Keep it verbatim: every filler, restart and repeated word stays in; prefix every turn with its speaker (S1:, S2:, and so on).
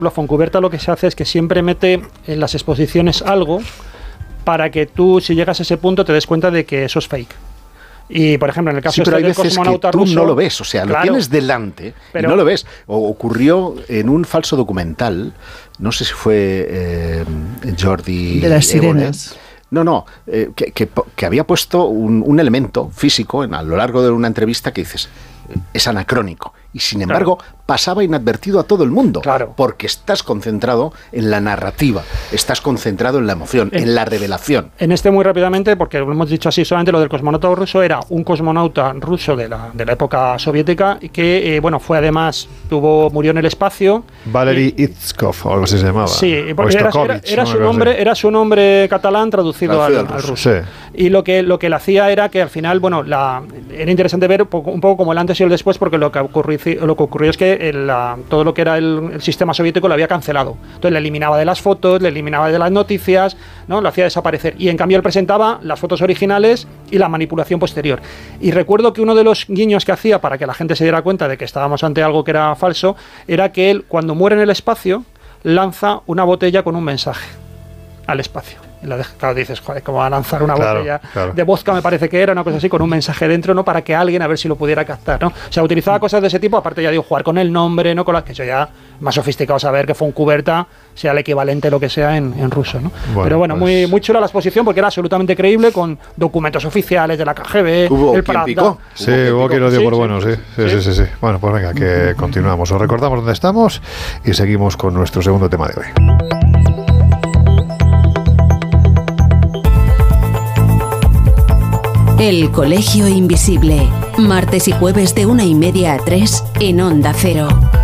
S1: Fontcuberta lo que se hace es que siempre mete en las exposiciones algo para que tú, si llegas a ese punto, te des cuenta de que eso es fake. Y, por ejemplo, en el caso
S2: sí, pero
S1: este
S2: hay
S1: del
S2: veces
S1: cosmonauta
S2: que tú
S1: ruso,
S2: no lo ves, o sea,
S1: claro,
S2: lo tienes delante pero, y no lo ves. O ocurrió en un falso documental, no sé si fue eh, Jordi...
S3: De las sirenas.
S2: Évole. No, no, eh, que, que, que había puesto un, un elemento físico en, a lo largo de una entrevista que dices, es anacrónico. Y sin embargo, claro, pasaba inadvertido a todo el mundo.
S1: Claro.
S2: Porque estás concentrado en la narrativa, estás concentrado en la emoción, en, en la revelación.
S1: En este, muy rápidamente, porque lo hemos dicho así, solamente lo del cosmonauta ruso era un cosmonauta ruso de la, de la época soviética que, eh, bueno, fue además, tuvo, murió en el espacio.
S4: Valery Itskov, o algo así se llamaba.
S1: Sí, porque era, era, era, su nombre, era su nombre catalán traducido al, al ruso. Al ruso. Sí. Y lo que, lo que él hacía era que al final, bueno, la, era interesante ver un poco, un poco como el antes y el después, porque lo que ocurrió, lo que ocurrió es que el, la, todo lo que era el, el sistema soviético lo había cancelado. Entonces le eliminaba de las fotos, le eliminaba de las noticias, ¿no? Lo hacía desaparecer. Y en cambio él presentaba las fotos originales y la manipulación posterior. Y recuerdo que uno de los guiños que hacía para que la gente se diera cuenta de que estábamos ante algo que era falso, era que él, cuando muere en el espacio, lanza una botella con un mensaje al espacio. Y la deja, claro, dices, joder, ¿cómo va a lanzar una claro, botella claro. de vodka? Me parece que era una cosa así, con un mensaje dentro, ¿no? Para que alguien a ver si lo pudiera captar, ¿no? O sea, utilizaba cosas de ese tipo, aparte ya digo, jugar con el nombre, ¿no? Con las que eso ya más sofisticado saber que Fontcuberta sea el equivalente a lo que sea en, en ruso, ¿no? Bueno, pero bueno, pues... muy, muy chula la exposición porque era absolutamente creíble, con documentos oficiales de la K G B,
S2: ¿Hubo
S1: el
S2: quien picó?
S4: Sí, hubo quien lo dio por bueno, sí sí, sí, sí, sí. Bueno, pues venga, que continuamos. Os recordamos dónde estamos y seguimos con nuestro segundo tema de hoy.
S5: El Colegio Invisible, martes y jueves de una y media a tres en Onda Cero.